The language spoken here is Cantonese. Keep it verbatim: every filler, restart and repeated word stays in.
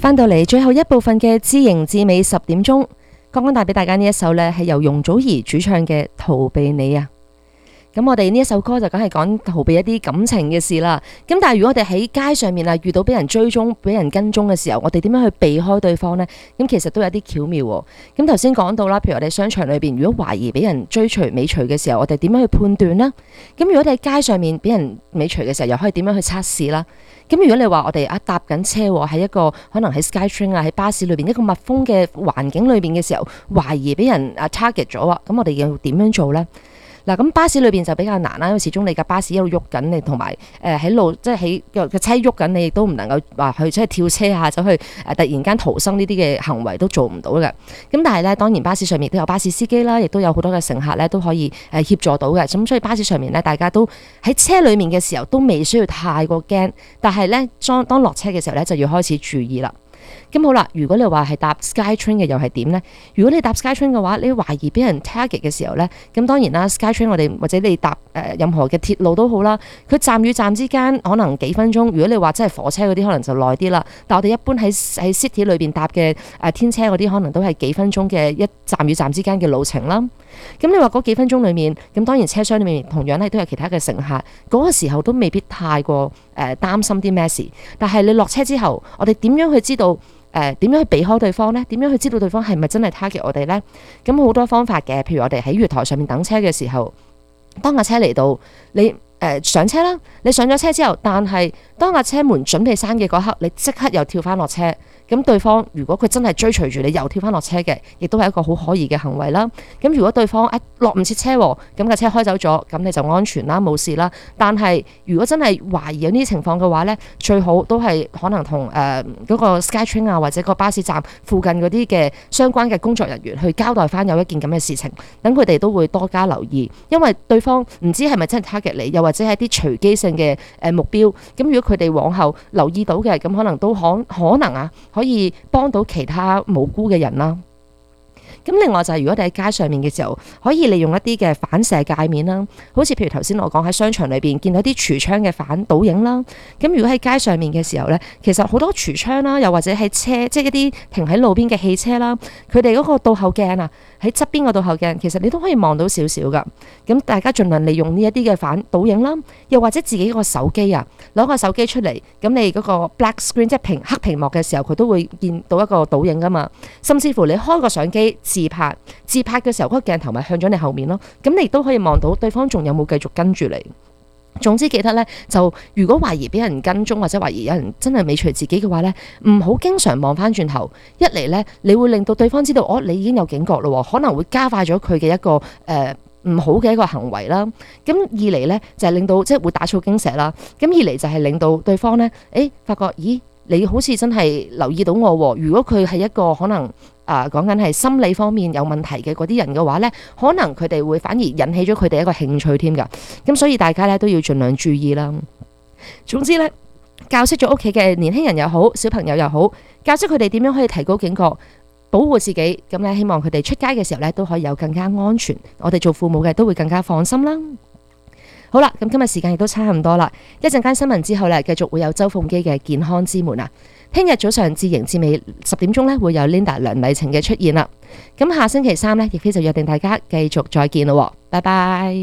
翻到嚟最後一部分嘅知型知美十點鐘，剛剛帶俾大家呢一首呢，係由容祖兒主唱嘅《逃避你》啊。咁我哋呢一首歌就梗係講逃避一啲感情嘅事啦。咁但係如果我哋喺街上面啊遇到俾人追蹤、俾人跟蹤嘅時候，我哋點樣去避開對方呢？咁其實都有啲巧妙喎。咁頭先講到啦，譬如我哋商場裏邊，如果懷疑俾人追隨、尾隨嘅時候，我哋點樣去判斷呢？咁如果你喺街上面俾人尾隨嘅時候，又可以點樣去測試啦？咁如果你話我哋啊搭緊車喎，喺一個可能喺 SkyTrain 啊喺巴士裏邊一個密封嘅環境裏邊嘅時候，懷疑俾人啊 target 咗啊，咁我哋要點樣做呢？嗱，咁巴士裏邊就比較難啦，因為始終你架巴士一路喐緊，你同埋誒喺路即係喺個個車喐緊，你亦都唔能夠話去即係跳車啊，走去誒突然間逃生呢啲嘅行為都做唔到嘅。咁但係咧，當然巴士上面都有巴士司機啦，亦都有好多嘅乘客咧都可以誒協助到嘅。咁所以巴士上面咧，大家都喺車裡面嘅時候都未需要太過驚，但係咧當當落車嘅時候咧就要開始注意啦。咁好啦，如果你話係搭 SkyTrain 嘅又係點呢？如果你搭 SkyTrain 嘅話，你懷疑俾人 target 嘅時候呢，咁當然啦 SkyTrain 我哋或者你搭誒、呃、任何嘅鐵路都好啦，佢站與站之間可能幾分鐘。如果你話真係火車嗰啲可能就耐啲啦，但我哋一般喺喺 city 裏邊搭嘅誒、呃、天車嗰啲可能都係幾分鐘嘅一站與站之間嘅路程啦。咁你話嗰幾分鐘裏面，咁當然車廂裏面同樣係都有其他嘅乘客，嗰、那個時候都未必太過誒、呃、擔心啲咩事。但係你落車之後，我哋點樣去知道？誒點、呃、樣去避開對方呢？點樣去知道對方係咪真係 target 我哋呢？咁好多方法嘅，譬如我哋喺月台上面等車嘅時候，當架車嚟到，你誒、呃、上車啦，你上咗車之後，但係當架車門準備閂嘅嗰刻，你即刻又跳翻落車。咁對方如果佢真係追隨住你又跳翻落車嘅，亦都係一個好可疑嘅行為啦。咁如果對方一落唔切車，咁架車開走咗，咁你就安全啦，冇事啦。但係如果真係懷疑有呢啲情況嘅話呢，最好都係可能同誒嗰個 SkyTrain 啊或者個巴士站附近嗰啲嘅相關嘅工作人員去交代翻有一件咁嘅事情，等佢哋都會多加留意，因為對方唔知係咪真係 target 你，又或者係一啲隨機性嘅誒目標。咁如果佢哋往後留意到嘅，咁可能都可可能啊。可以幫到其他無辜嘅人啦。咁另外就係如果你喺街上面嘅時候，可以利用一啲嘅反射界面啦，好似譬如頭先我講喺商場裏邊見到啲櫥窗嘅反倒影啦。咁如果喺街上面嘅時候呢，其實好多櫥窗啦，又或者喺車，即係一啲停喺路邊嘅汽車啦，佢哋嗰個倒後鏡啊，喺側邊個倒後鏡，其實你都可以望到少少噶。咁大家盡量利用呢一啲嘅反倒影啦，又或者自己個手機啊，攞個手機出嚟，咁你嗰個 black screen 即係屏黑屏幕嘅時候，佢都會見到一個倒影噶嘛。甚至乎你開個相機自拍，自拍嘅時候嗰個鏡頭咪向咗你後面咯，咁你亦都可以望到對方仲有冇繼續跟住你。總之記得咧，就如果懷疑俾人跟蹤或者懷疑有人真係尾隨自己嘅話咧，唔好經常望翻轉頭。一嚟咧，你會令到對方知道哦，你已經有警覺咯，可能會加快咗佢嘅一個誒唔好嘅一個行為啦。咁二嚟咧就係、是、令到即係會打草驚蛇啦。咁二嚟就係令到對方咧，誒發覺咦你好似真係留意到我。如果佢係一個可能。啊，講緊係心理方面有問題嘅嗰啲人嘅話呢，可能佢哋會反而引起咗佢哋一個興趣添㗎。咁所以大家呢都要盡量注意啦。總之呢，教識咗屋企嘅年輕人又好，小朋友又好，教識佢哋點樣可以提高警覺，保護自己。咁呢，希望佢哋出街嘅時候呢都可以有更加安全。我哋做父母嘅都會更加放心啦。好啦，咁今日時間亦都差唔多啦。一陣間新聞之後呢，繼續會有周鳳基嘅健康之門啊。聽日早上至型至美十點鐘咧，會有 Linda 梁麗晴嘅出現啦。咁下星期三咧，亦非就約定大家繼續再見咯。拜拜。